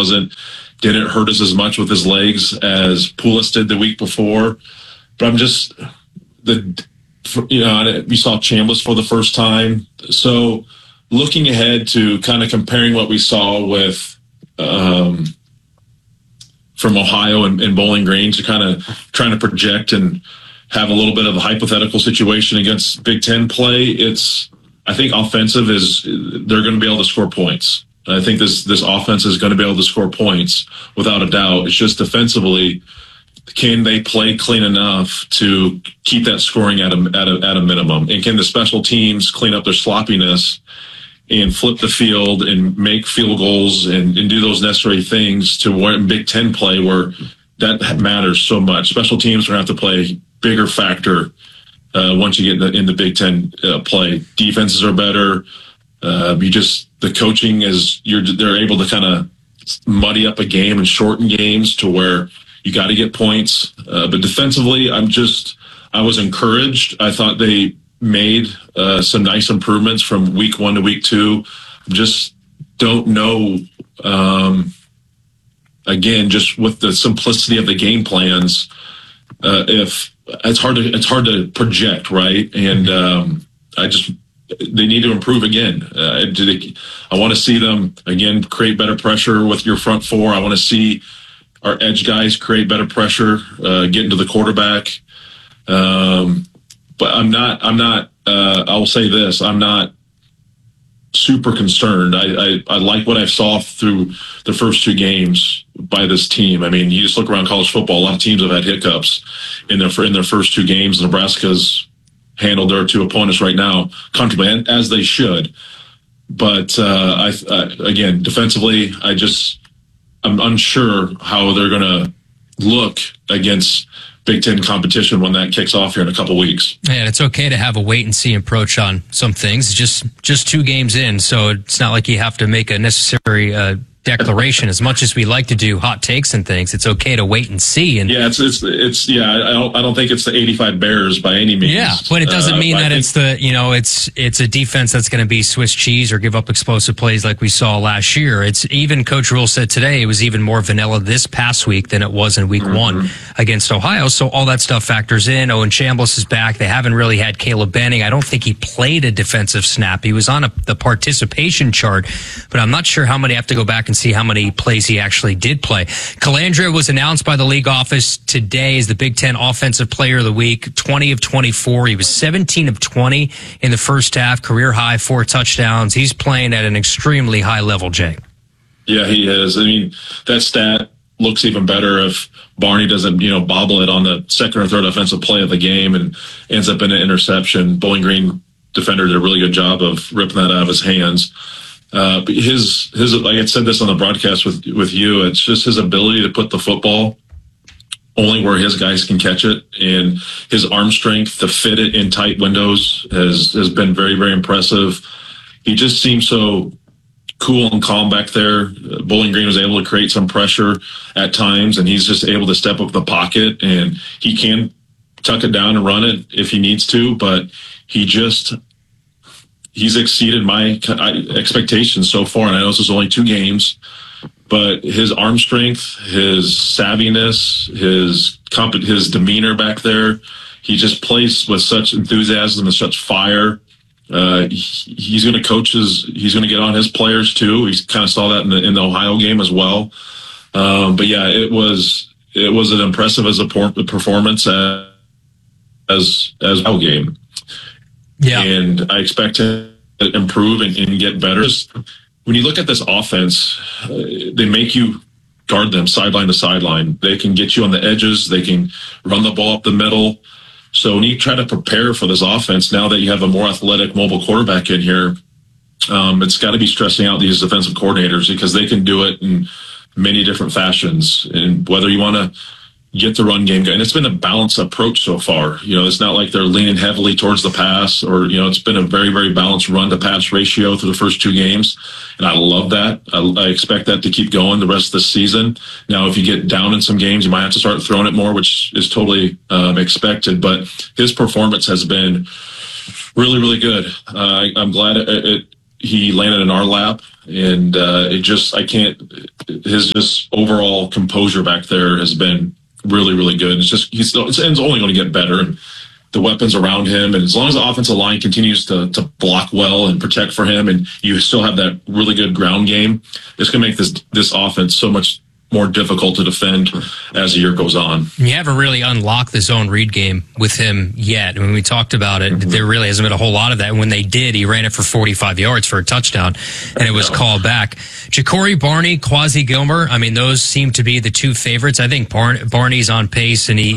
didn't hurt us as much with his legs as Poulos did the week before. But I'm just we saw Chambliss for the first time. So looking ahead to kind of comparing what we saw with from Ohio and Bowling Green to kind of trying to project and have a little bit of a hypothetical situation against Big Ten play. I think offensive they're going to be able to score points. I think this offense is going to be able to score points without a doubt. It's just defensively, can they play clean enough to keep that scoring at a minimum? And can the special teams clean up their sloppiness and flip the field and make field goals and do those necessary things to where in Big Ten play where that matters so much. Special teams are going to have to play a bigger factor once you get in the Big Ten play. Defenses are better. The coaching they're able to kind of muddy up a game and shorten games to where you got to get points. But defensively, I was encouraged. I thought they made some nice improvements from week 1 to week 2. Just don't know. Again, just with the simplicity of the game plans, if it's hard to project, right? And they need to improve again. I want to see them again create better pressure with your front four. I want to see our edge guys create better pressure, getting to the quarterback. But I'm not. I'll say this: I'm not super concerned. I like what I saw through the first 2 games by this team. I mean, you just look around college football. A lot of teams have had hiccups in their first 2 games. Nebraska's handled their 2 opponents right now comfortably, as they should. But again, defensively, I'm unsure how they're going to look against Big Ten competition when that kicks off here in a couple weeks. And it's okay to have a wait and see approach on some things. Just 2 games in, so it's not like you have to make a necessary declaration. As much as we like to do hot takes and things, it's okay to wait and see. And yeah, I don't think it's the 85 Bears by any means. Yeah, but it doesn't mean that it's a defense that's going to be Swiss cheese or give up explosive plays like we saw last year. It's even Coach Rule said today it was even more vanilla this past week than it was in week 1 against Ohio. So all that stuff factors in. Owen Chambliss is back. They haven't really had Caleb Banning. I don't think he played a defensive snap. He was on the participation chart, but I'm not sure how many. I have to go back and see how many plays he actually did play. Calandra was announced by the league office today as the Big Ten Offensive Player of the Week, 20 of 24. He was 17 of 20 in the first half, career high, 4 touchdowns. He's playing at an extremely high level, Jay. Yeah, he is. I mean, that stat looks even better if Barney doesn't, bobble it on the second or third offensive play of the game and ends up in an interception. Bowling Green defender did a really good job of ripping that out of his hands. But his like I said this on the broadcast with you, it's just his ability to put the football only where his guys can catch it, and his arm strength to fit it in tight windows has been very, very impressive. He just seems so cool and calm back there. Bowling Green was able to create some pressure at times, and he's just able to step up the pocket, and he can tuck it down and run it if he needs to, but he's exceeded my expectations so far. And I know this is only 2 games, but his arm strength, his savviness, his demeanor back there, he just plays with such enthusiasm and such fire. He's going to he's going to get on his players too. He kind of saw that in the Ohio game as well. But yeah, it was an impressive as a performance as a game. Yeah. And I expect to improve and get better. When you look at this offense, they make you guard them sideline to sideline. They can get you on the edges. They can run the ball up the middle. So when you try to prepare for this offense, now that you have a more athletic mobile quarterback in here, it's got to be stressing out these defensive coordinators because they can do it in many different fashions. And whether you want to get the run game going, and it's been a balanced approach so far. It's not like they're leaning heavily towards the pass or, it's been a very, very balanced run to pass ratio through the first 2 games. And I love that. I expect that to keep going the rest of the season. Now, if you get down in some games, you might have to start throwing it more, which is totally expected. But his performance has been really, really good. I'm glad he landed in our lap, and his just overall composure back there has been really, really good. It's only going to get better. And the weapons around him, and as long as the offensive line continues to block well and protect for him, and you still have that really good ground game, it's going to make this offense so much more difficult to defend as the year goes on. You haven't really unlocked the zone read game with him yet. When we talked about it, there really hasn't been a whole lot of that. And when they did, he ran it for 45 yards for a touchdown, and it was called back. Ja'Cory Barney, Quasi Gilmer, I mean, those seem to be the two favorites. I think Barney's on pace, and he